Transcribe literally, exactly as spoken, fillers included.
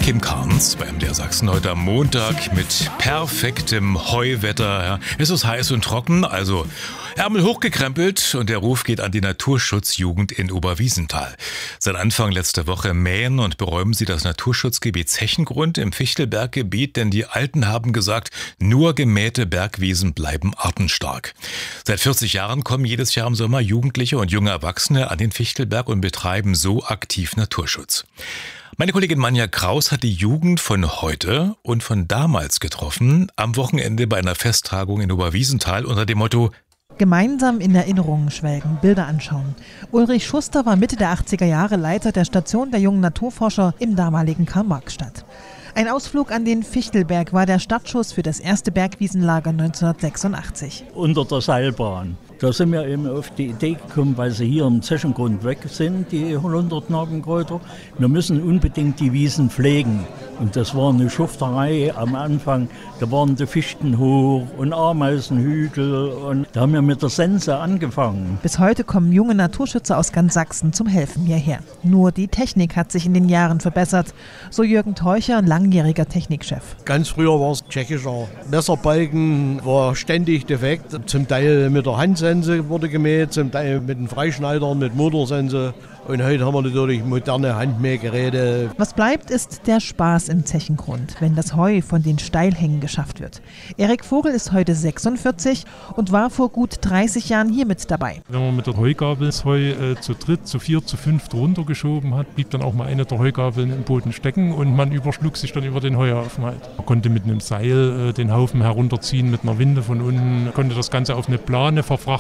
Kim Carnes beim M D R Sachsen heute am Montag mit perfektem Heuwetter. Ja. Es ist heiß und trocken, also Ärmel hochgekrempelt, und der Ruf geht an die Naturschutzjugend in Oberwiesenthal. Seit Anfang letzter Woche mähen und beräumen sie das Naturschutzgebiet Zechengrund im Fichtelberggebiet, denn die Alten haben gesagt, nur gemähte Bergwiesen bleiben artenstark. Seit vierzig Jahren kommen jedes Jahr im Sommer Jugendliche und junge Erwachsene an den Fichtelberg und betreiben so aktiv Naturschutz. Meine Kollegin Manja Kraus hat die Jugend von heute und von damals getroffen, am Wochenende bei einer Festtagung in Oberwiesenthal unter dem Motto Gemeinsam in Erinnerungen schwelgen, Bilder anschauen. Ulrich Schuster war Mitte der achtziger Jahre Leiter der Station der jungen Naturforscher im damaligen Karl-Marx-Stadt. Ein Ausflug an den Fichtelberg war der Startschuss für das erste Bergwiesenlager neunzehnhundertsechsundachtzig. Unter der Seilbahn. Da sind wir eben auf die Idee gekommen, weil sie hier im Zechengrund weg sind, die Holunderknabenkräuter. Wir müssen unbedingt die Wiesen pflegen. Und das war eine Schufterei am Anfang. Da waren die Fichten hoch und Ameisenhügel. Und da haben wir mit der Sense angefangen. Bis heute kommen junge Naturschützer aus ganz Sachsen zum Helfen hierher. Nur die Technik hat sich in den Jahren verbessert. So Jürgen Teucher, ein langjähriger Technikchef. Ganz früher war es tschechischer Messerbalken, war ständig defekt. Zum Teil mit der Handsense wurde gemäht, zum Teil mit den Freischneidern, mit Motorsense. Und heute haben wir natürlich moderne Handmähgeräte. Was bleibt, ist der Spaß im Zechengrund, wenn das Heu von den Steilhängen geschafft wird. Erik Vogel ist heute sechsundvierzig und war vor gut dreißig Jahren hier mit dabei. Wenn man mit der Heugabel das Heu äh, zu dritt, zu viert, zu fünft runtergeschoben hat, blieb dann auch mal eine der Heugabeln im Boden stecken und man überschlug sich dann über den Heuhaufen halt. Man konnte mit einem Seil äh, den Haufen herunterziehen, mit einer Winde von unten, konnte das Ganze auf eine Plane verfrachten.